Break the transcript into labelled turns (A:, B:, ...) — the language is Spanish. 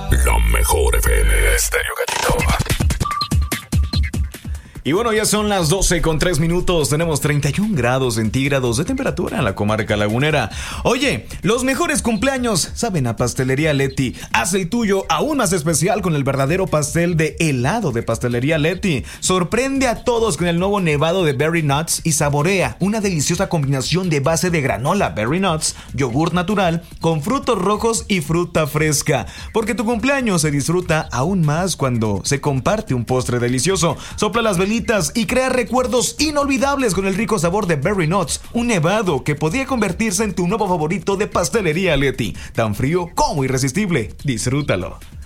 A: La mejor FM Estéreo Gatito.
B: Y bueno, ya son las 12:03. Tenemos 31 grados centígrados de temperatura en la comarca lagunera. Oye, los mejores cumpleaños saben a Pastelería Leti. Haz el tuyo aún más especial con el verdadero pastel de helado de Pastelería Leti. Sorprende a todos con el nuevo nevado de Berry Nuts y saborea una deliciosa combinación de base de granola Berry Nuts, yogur natural con frutos rojos y fruta fresca. Porque tu cumpleaños se disfruta aún más cuando se comparte un postre delicioso. Sopla las velitas y crea recuerdos inolvidables con el rico sabor de Berry Nuts, un nevado que podría convertirse en tu nuevo favorito de Pastelería Leti. Tan frío como irresistible. Disfrútalo.